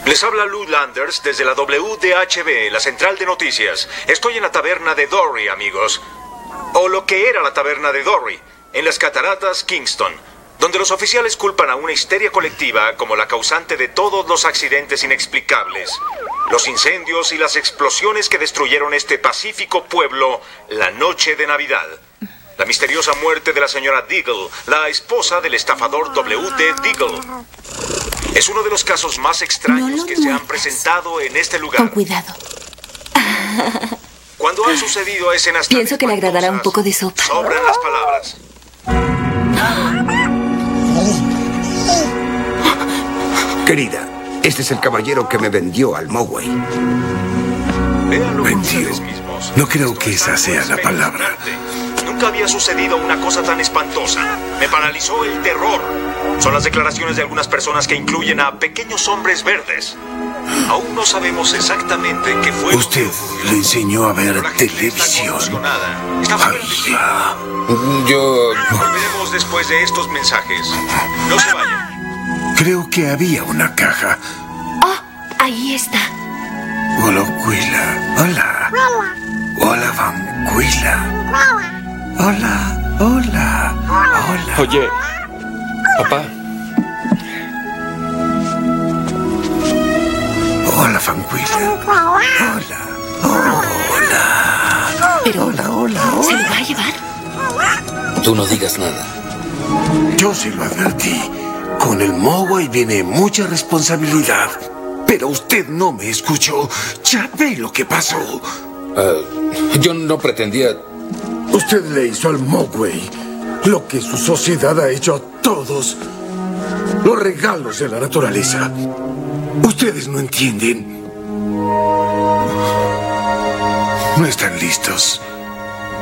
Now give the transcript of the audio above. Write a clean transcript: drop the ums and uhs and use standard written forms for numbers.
Les habla Lou Landers desde la WDHB, la central de noticias. Estoy en la taberna de Dory, amigos. O lo que era la taberna de Dory, en las cataratas Kingston, donde los oficiales culpan a una histeria colectiva como la causante de todos los accidentes inexplicables. Los incendios y las explosiones que destruyeron este pacífico pueblo la noche de Navidad. La misteriosa muerte de la señora Diggle, la esposa del estafador W.D. Diggle. Es uno de los casos más extraños que se han presentado en este lugar. Con cuidado. Cuando han sucedido escenas tan Pienso que le agradará un poco de sopa. Sobran las palabras. Querida, este es el caballero que me vendió al Moway. Véanlo por Vendió. ustedes mismos. No creo Esto que es esa algo sea la palabra. espeluznante. Nunca había sucedido una cosa tan espantosa. Me paralizó el terror. Son las declaraciones de algunas personas que incluyen a pequeños hombres verdes. Aún no sabemos exactamente qué fue. Usted le enseñó a ver La gente está televisión. conmocionada. Está Ay, fuerte. ya. Volveremos después de estos mensajes. No se vayan. Creo que había una caja. Oh, ahí está. Hola, Quila. Hola. Hola, Vanquila. Hola, hola, hola. Oye, papá, Hola, Vanquila. Hola, hola. Pero, Hola, hola, ¿se hola. lo va a llevar? tú no digas nada. Yo se lo advertí. Con el Moway viene mucha responsabilidad. Pero usted no me escuchó. Ya ve lo que pasó. Yo no pretendía... Usted le hizo al Moway lo que su sociedad ha hecho a todos. Los regalos de la naturaleza. Ustedes no entienden. No están listos.